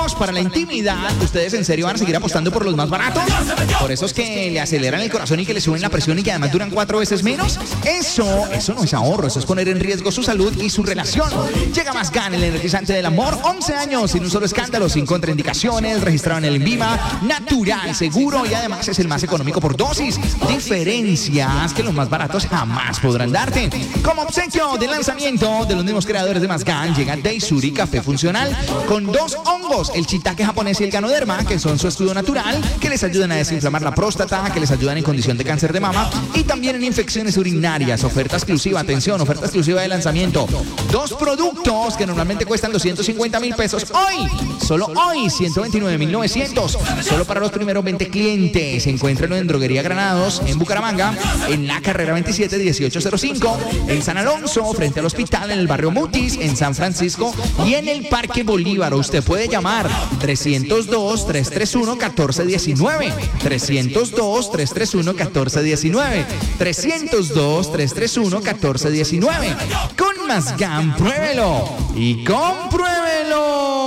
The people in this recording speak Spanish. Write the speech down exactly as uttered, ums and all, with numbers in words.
productos para la intimidad, ¿ustedes en serio van a seguir apostando por los más baratos? ¿Por esos que le aceleran el corazón y que le suben la presión y que además duran cuatro veces menos? Eso, eso no es ahorro, eso es poner en riesgo su salud y su relación. Llega Más Gan, el energizante del amor, once años sin un solo escándalo, sin contraindicaciones, registrado en el INVIMA, natural, seguro y además es el más económico por dosis. Diferencias que los más baratos jamás podrán darte. Como obsequio del lanzamiento de los mismos creadores de Más Gan, llega Daisuri Café Funcional con dos hongos, el shiitake japonés y el ganoderma, que son su escudo natural, que les ayudan a desinflamar la próstata, que les ayudan en condición de cáncer de mama y también en infecciones urinarias. Oferta exclusiva, atención, oferta exclusiva de lanzamiento. Dos productos que normalmente cuestan doscientos cincuenta mil pesos. Hoy, solo hoy, ciento veintinueve mil novecientos. Solo para los primeros veinte clientes. Encuéntrenlo en Droguería Granados, en Bucaramanga, en la carrera veintisiete dieciocho cero cinco, en San Alonso, frente al hospital, en el barrio Mutis, en San Francisco y en el Parque Bolívar. Usted puede llamar trescientos dos, trescientos treinta y uno, catorce diecinueve. trescientos dos, trescientos treinta y uno, catorce diecinueve. trescientos dos, trescientos treinta y uno, catorce diecinueve. Con Más Gan, pruébelo y compruébelo.